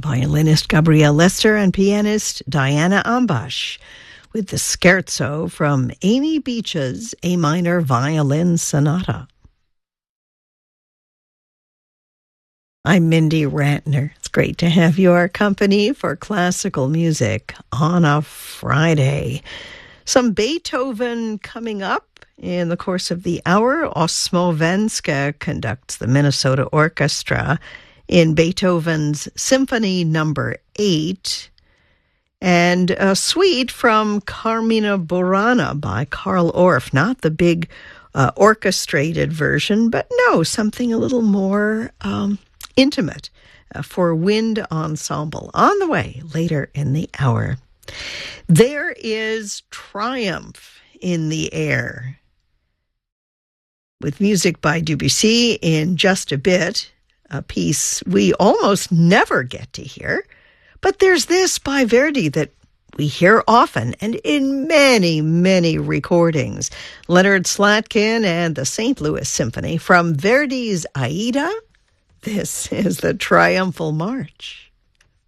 violinist Gabrielle Lester and pianist Diana Ambash with the Scherzo from Amy Beach's A Minor Violin Sonata. I'm Mindy Ratner. It's great to have your company for classical music on a Friday. Some Beethoven coming up in the course of the hour. Osmovenska conducts the Minnesota Orchestra in Beethoven's Symphony No. 8, and a suite from Carmina Burana by Carl Orff. Not the big orchestrated version, but no, something a little more intimate for wind ensemble. On the way later in the hour. There is triumph in the air. With music by Debussy in just a bit, a piece we almost never get to hear. But there's this by Verdi that we hear often and in many, many recordings. Leonard Slatkin and the St. Louis Symphony from Verdi's Aida. This is the Triumphal March.